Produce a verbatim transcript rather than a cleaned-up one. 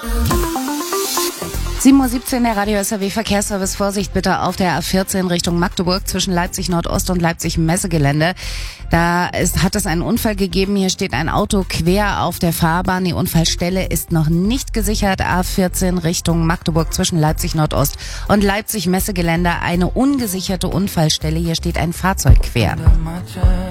sieben Uhr siebzehn, der Radio S R W Verkehrsservice. Vorsicht bitte auf der A vierzehn Richtung Magdeburg zwischen Leipzig Nordost und Leipzig Messegelände. Da ist, hat es einen Unfall gegeben. Hier steht ein Auto quer auf der Fahrbahn. Die Unfallstelle ist noch nicht gesichert. A vierzehn Richtung Magdeburg zwischen Leipzig Nordost und Leipzig Messegelände. Eine ungesicherte Unfallstelle. Hier steht ein Fahrzeug quer.